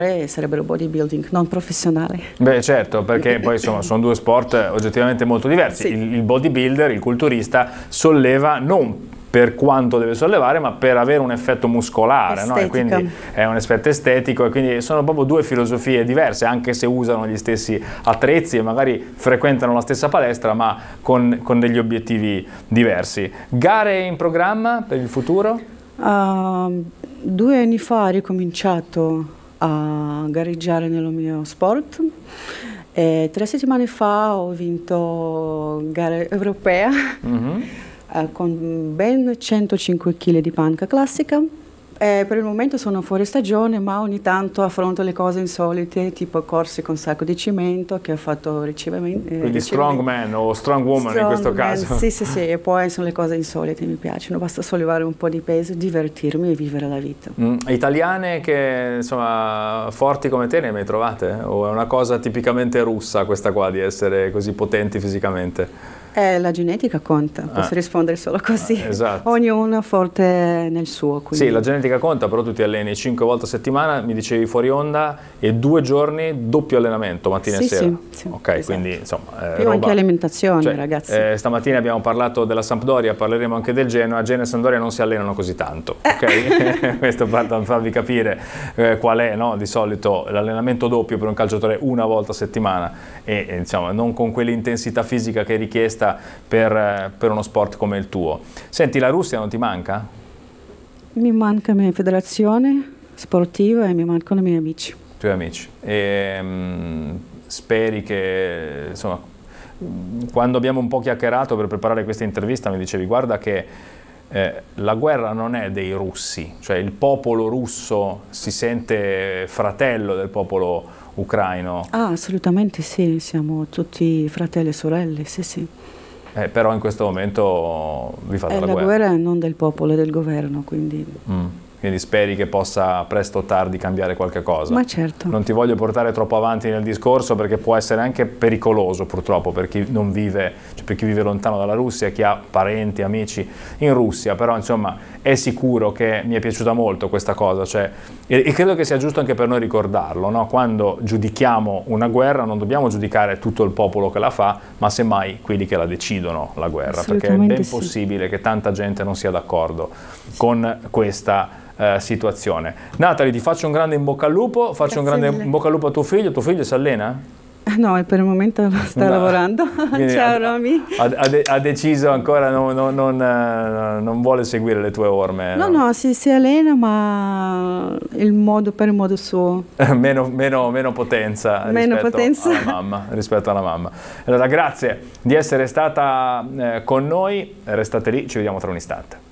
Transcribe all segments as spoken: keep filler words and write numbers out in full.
sarebbero bodybuilding, non professionale. Beh certo, perché poi insomma sono due sport oggettivamente molto diversi. Sì. Il, il bodybuilder, il culturista, solleva non per quanto deve sollevare, ma per avere un effetto muscolare, no? E quindi è un aspetto estetico, e quindi sono proprio due filosofie diverse, anche se usano gli stessi attrezzi e magari frequentano la stessa palestra, ma con, con degli obiettivi diversi. Gare in programma per il futuro? Uh, due anni fa ho ricominciato a gareggiare nel mio sport e tre settimane fa ho vinto gara europea. Mm-hmm. Con ben centocinque chili di panca classica. Eh, per il momento sono fuori stagione, ma ogni tanto affronto le cose insolite, tipo corsi con sacco di cemento che ho fatto ricevimento. Eh, Quindi strongman o strong woman strong in questo man, caso. Sì, sì, sì, e poi sono le cose insolite, mi piacciono, basta sollevare un po' di peso, divertirmi e vivere la vita. Mm, italiane che insomma forti come te ne hai mai trovate? O è una cosa tipicamente russa questa qua di essere così potenti fisicamente? Eh, la genetica conta, posso ah. rispondere solo così. Ah, esatto. Ognuno è forte nel suo. Quindi. Sì, la genetica conta, però tu ti alleni cinque volte a settimana, mi dicevi fuori onda, e due giorni doppio allenamento, mattina sì, e sera. Sì, sì, ok, esatto. Quindi insomma... Eh, Più roba... anche alimentazione, cioè, ragazzi. Eh, stamattina abbiamo parlato della Sampdoria, parleremo anche del Genoa. Genoa e Sampdoria non si allenano così tanto, ok? Questo per farvi capire eh, qual è, no? Di solito l'allenamento doppio per un calciatore una volta a settimana e, e insomma non con quell'intensità fisica che è richiesta per per uno sport come il tuo. Senti, la Russia non ti manca? Mi manca la mia federazione sportiva e mi mancano i miei amici. I tuoi amici. E, um, speri che, insomma, quando abbiamo un po' chiacchierato per preparare questa intervista mi dicevi, guarda che eh, la guerra non è dei russi, cioè il popolo russo si sente fratello del popolo ucraino. Ah, assolutamente sì, siamo tutti fratelli e sorelle, sì sì. Eh, però in questo momento vi fate eh, la, la guerra. La guerra è non del popolo, è del governo, quindi... Mm. Quindi speri che possa presto o tardi cambiare qualche cosa. Ma certo. Non ti voglio portare troppo avanti nel discorso perché può essere anche pericoloso purtroppo per chi non vive, cioè per chi vive lontano dalla Russia, chi ha parenti, amici in Russia, però insomma è sicuro che mi è piaciuta molto questa cosa, cioè, e, e credo che sia giusto anche per noi ricordarlo, no? Quando giudichiamo una guerra non dobbiamo giudicare tutto il popolo che la fa, ma semmai quelli che la decidono la guerra, perché è ben sì. possibile che tanta gente non sia d'accordo con questa Uh, situazione. Natalie, ti faccio un grande in bocca al lupo, faccio Grazie un grande mille. in bocca al lupo a tuo figlio. Tuo figlio si allena? No, per il momento sta no. lavorando. Ciao Romy. Ha, ha, de- ha deciso ancora, non, non, non, uh, non vuole seguire le tue orme. No, no, no si, si allena, ma il modo, per il modo suo. meno, meno, meno potenza, meno rispetto, potenza. Alla mamma, rispetto alla mamma. Allora, grazie di essere stata eh, con noi. Restate lì, ci vediamo tra un istante.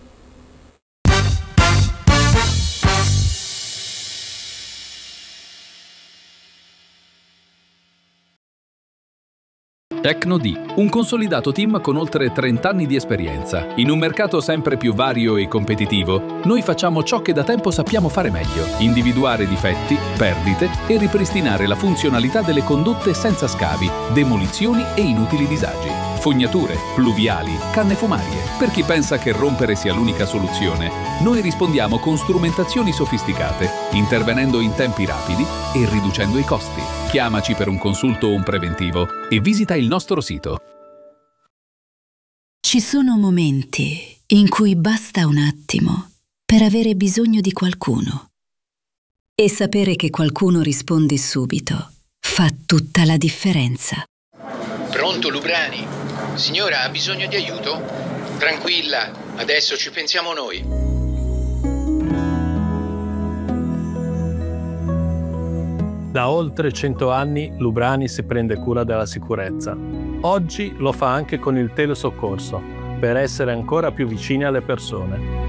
Tecnod, un consolidato team con oltre trenta anni di esperienza. In un mercato sempre più vario e competitivo, noi facciamo ciò che da tempo sappiamo fare meglio: individuare difetti, perdite e ripristinare la funzionalità delle condotte senza scavi, demolizioni e inutili disagi. Fognature, pluviali, canne fumarie. Per chi pensa che rompere sia l'unica soluzione, noi rispondiamo con strumentazioni sofisticate, intervenendo in tempi rapidi e riducendo i costi. Chiamaci per un consulto o un preventivo e visita il nostro sito. Ci sono momenti in cui basta un attimo per avere bisogno di qualcuno. E sapere che qualcuno risponde subito fa tutta la differenza. Pronto, Lubrani? Signora, ha bisogno di aiuto? Tranquilla, adesso ci pensiamo noi. Da oltre cento anni Lubrani si prende cura della sicurezza. Oggi lo fa anche con il telesoccorso, per essere ancora più vicini alle persone.